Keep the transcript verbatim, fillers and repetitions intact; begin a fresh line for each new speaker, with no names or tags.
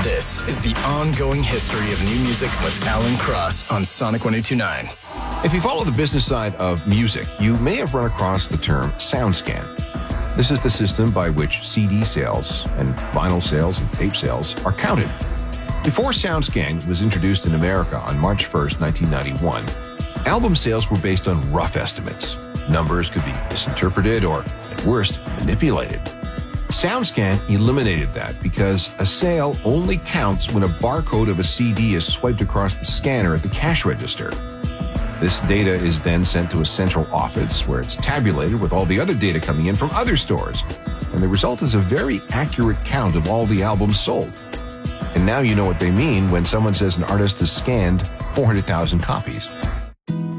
This is the ongoing history of new music with Alan Cross on Sonic one oh two point nine.
If you follow the business side of music, you may have run across the term SoundScan. This is the system by which C D sales and vinyl sales and tape sales are counted. Before SoundScan was introduced in America on March first, nineteen ninety-one, album sales were based on rough estimates. Numbers could be misinterpreted or, at worst, manipulated. SoundScan eliminated that because a sale only counts when a barcode of a C D is swiped across the scanner at the cash register. This data is then sent to a central office where it's tabulated with all the other data coming in from other stores. And the result is a very accurate count of all the albums sold. And now you know what they mean when someone says an artist has scanned four hundred thousand copies.